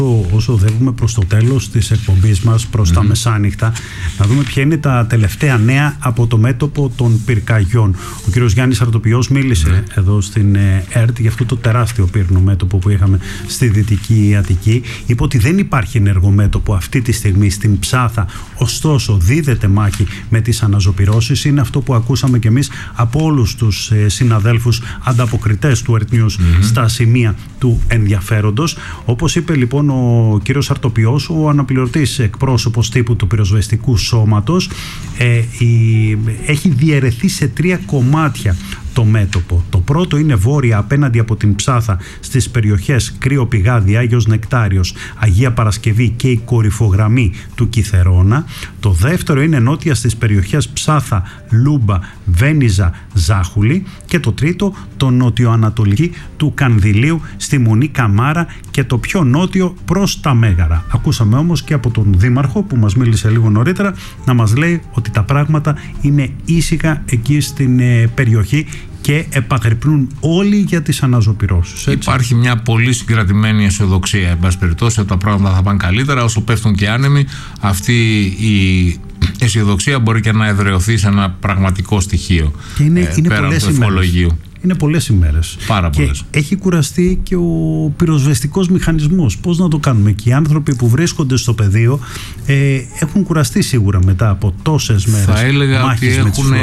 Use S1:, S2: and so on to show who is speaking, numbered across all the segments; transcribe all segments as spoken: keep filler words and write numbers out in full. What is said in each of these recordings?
S1: Όσο οδεύουμε προς το τέλος της εκπομπής μας, προς mm-hmm. τα μεσάνυχτα, να δούμε ποια είναι τα τελευταία νέα από το μέτωπο των πυρκαγιών. Ο κύριος Γιάννης Αρτοπιός μίλησε mm-hmm. εδώ στην ΕΡΤ για αυτό το τεράστιο πύρνο μέτωπο που είχαμε στη Δυτική Αττική. Είπε ότι δεν υπάρχει ενεργό μέτωπο αυτή τη στιγμή στην Ψάθα, ωστόσο δίδεται μάχη με τις αναζωπυρώσεις. Είναι αυτό που ακούσαμε κι εμείς από όλους τους συναδέλφους ανταποκριτές του Earth News mm-hmm. στα σημεία του ενδιαφέροντος. Όπως είπε λοιπόν ο κύριος Αρτοπιός, ο αναπληρωτής εκπρόσωπος τύπου του πυροσβεστικού σώματος, ε, η, έχει διαιρεθεί σε τρία κομμάτια το μέτωπο. Το πρώτο είναι βόρεια απέναντι από την Ψάθα στις περιοχές Κρύο Πηγάδι, Άγιος Νεκτάριος, Αγία Παρασκευή και η κορυφογραμμή του Κιθερώνα. Το δεύτερο είναι νότια στις περιοχές Ψάθα, Λούμπα, Βένιζα, Ζάχουλη. Και το τρίτο το νοτιοανατολική του Κανδυλίου στη Μονή Καμάρα και το πιο νότιο προς τα Μέγαρα. Ακούσαμε όμως και από τον Δήμαρχο που μας μίλησε λίγο νωρίτερα να μας λέει ότι τα πράγματα είναι ήσυχα εκεί στην ε, περιοχή και επαγρυπνούν όλοι για τις αναζωπυρώσεις.
S2: Υπάρχει μια πολύ συγκρατημένη αισιοδοξία, εν πάση περιπτώσει, ότι τα πράγματα θα πάνε καλύτερα. Όσο πέφτουν και άνεμοι, αυτή η αισιοδοξία μπορεί και να εδραιωθεί σε ένα πραγματικό στοιχείο.
S1: Και είναι,
S2: ε,
S1: είναι
S2: πέραν
S1: πολλές
S2: του ευχολογίου.
S1: Είναι πολλές ημέρες.
S2: Πάρα
S1: και
S2: πολλές.
S1: Έχει κουραστεί και ο πυροσβεστικός μηχανισμός. Πώς να το κάνουμε? Και οι άνθρωποι που βρίσκονται στο πεδίο ε, έχουν κουραστεί σίγουρα μετά από τόσες μέρες.
S2: Θα έλεγα ότι έχουν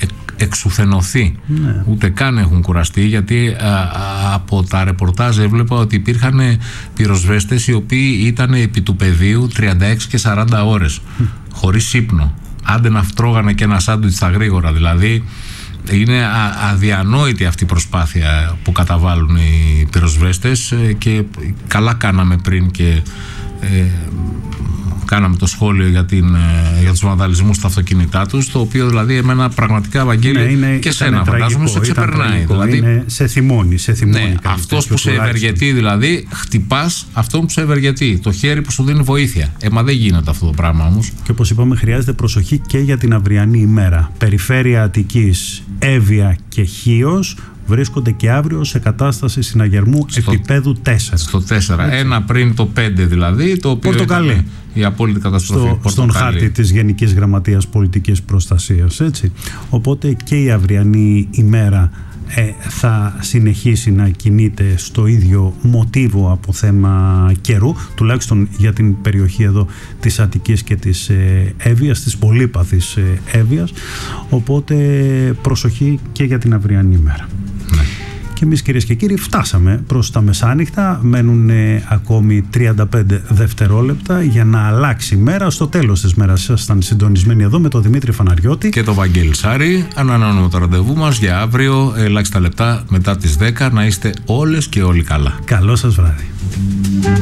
S2: εξουθενωθεί.
S1: Ναι.
S2: Ούτε καν έχουν κουραστεί, γιατί α, α, από τα ρεπορτάζ έβλεπα ότι υπήρχαν πυροσβέστες οι οποίοι ήταν επί του πεδίου τριάντα έξι και σαράντα ώρες mm. χωρίς ύπνο. Άντε να φτρώγανε και ένα σάντουιτς στα γρήγορα. Δηλαδή είναι α, αδιανόητη αυτή η προσπάθεια που καταβάλουν οι πυροσβέστες και καλά κάναμε πριν και ε, κάναμε το σχόλιο για, την, για τους βανδαλισμούς στα αυτοκίνητά τους, το οποίο δηλαδή εμένα πραγματικά, Βαγγέλη, ναι, είναι, και σένα φαντάζομαι σε ξεπερνάει.
S1: Δηλαδή, είναι σε θυμώνει, σε θυμώνει.
S2: Ναι, αυτός που σε ευεργετεί, δηλαδή χτυπάς αυτόν που σε ευεργετεί, το χέρι που σου δίνει βοήθεια. Ε, μα δεν γίνεται αυτό το πράγμα όμως.
S1: Και όπως είπαμε, χρειάζεται προσοχή και για την αυριανή ημέρα. Περιφέρεια Αττικής, Εύβοια και Χίος βρίσκονται και αύριο σε κατάσταση συναγερμού στο, επίπεδου τέσσερα.
S2: Στο τέσσερα. Έτσι. Ένα πριν το πέντε δηλαδή, το οποίο
S1: Πορτοκαλί.
S2: Η απόλυτη καταστροφή.
S1: Στο, στον χάρτη της Γενικής Γραμματείας Πολιτικής Προστασίας. Έτσι. Οπότε και η αυριανή ημέρα ε, θα συνεχίσει να κινείται στο ίδιο μοτίβο από θέμα καιρού, τουλάχιστον για την περιοχή εδώ της Αττικής και της ε, Εύβοιας, της πολύπαθης ε, Εύβοιας. Οπότε προσοχή και για την αυριανή ημέρα. Ναι. Και εμείς, κυρίες και κύριοι, φτάσαμε προς τα μεσάνυχτα. Μένουν ε, ακόμη τριάντα πέντε δευτερόλεπτα για να αλλάξει η μέρα. Στο τέλος της μέρας ήσασταν συντονισμένοι εδώ με τον Δημήτρη Φαναριώτη
S2: και τον Βαγγέλη Σάρη. Ανανεώνουμε το ραντεβού μας για αύριο, ελάχιστα λεπτά μετά τις δέκα. Να είστε όλες και όλοι καλά.
S1: Καλό σας βράδυ.